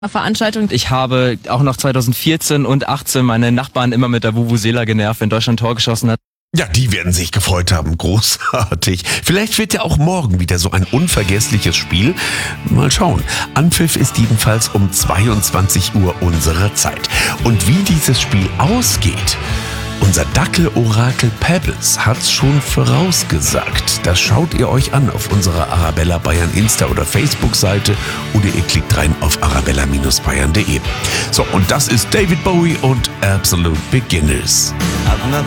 Veranstaltung. Ich habe auch noch 2014 und 18 meine Nachbarn immer mit der Vuvuzela genervt, wenn Deutschland Tor geschossen hat. Ja, die werden sich gefreut haben. Großartig. Vielleicht wird ja auch morgen wieder so ein unvergessliches Spiel. Mal schauen. Anpfiff ist jedenfalls um 22 Uhr unserer Zeit. Und wie dieses Spiel ausgeht, unser Dackel-Orakel Pebbles hat's schon vorausgesagt. Das schaut ihr euch an auf unserer Arabella Bayern Insta- oder Facebook-Seite oder ihr klickt rein auf arabella-bayern.de. So, und das ist David Bowie und Absolute Beginners.